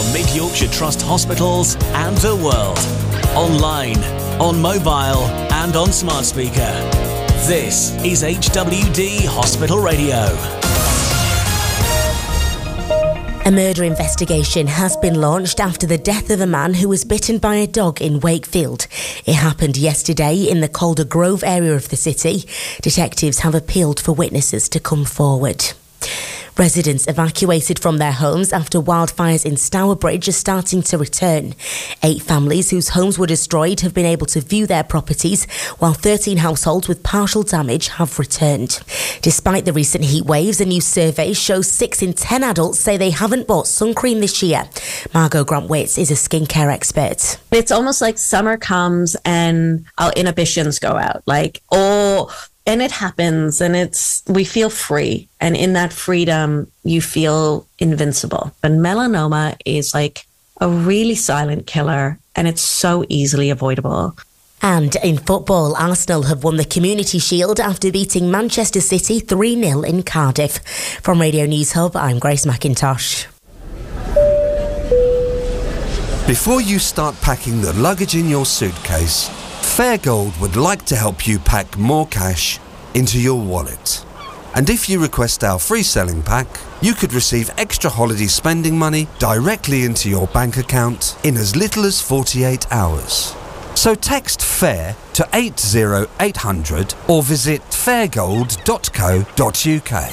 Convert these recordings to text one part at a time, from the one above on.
from Mid Yorkshire Trust hospitals and the world. Online, on mobile and on smart speaker. This is HWD Hospital Radio. A murder investigation has been launched after the death of a man who was bitten by a dog in Wakefield. It happened yesterday in the Calder Grove area of the city. Detectives have appealed for witnesses to come forward. Residents evacuated from their homes after wildfires in Stourbridge are starting to return. 8 families whose homes were destroyed have been able to view their properties, while 13 households with partial damage have returned. Despite the recent heat waves, a new survey shows 6 in 10 adults say they haven't bought sun cream this year. Margot Grant-Witz is a skincare expert. It's almost like summer comes and our inhibitions go out, and it happens, and we feel free. And in that freedom, you feel invincible. But melanoma is like a really silent killer, and it's so easily avoidable. And in football, Arsenal have won the Community Shield after beating Manchester City 3-0 in Cardiff. From Radio News Hub, I'm Grace McIntosh. Before you start packing the luggage in your suitcase, Fairgold would like to help you pack more cash into your wallet. And if you request our free selling pack, you could receive extra holiday spending money directly into your bank account in as little as 48 hours. So text FAIR to 80800 or visit fairgold.co.uk.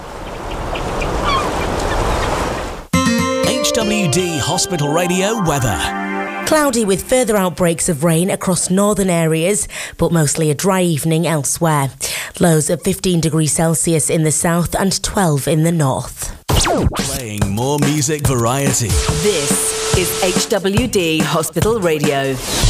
HWD Hospital Radio weather. Cloudy with further outbreaks of rain across northern areas, but mostly a dry evening elsewhere. Lows of 15 degrees Celsius in the south and 12 in the north. Playing more music variety. This is HWD Hospital Radio.